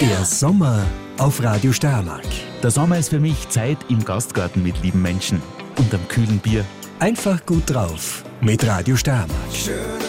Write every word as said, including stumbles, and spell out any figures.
Der Sommer auf Radio Steiermark. Der Sommer ist für mich Zeit im Gastgarten mit lieben Menschen und am kühlen Bier. Einfach gut drauf mit Radio Steiermark. Schön.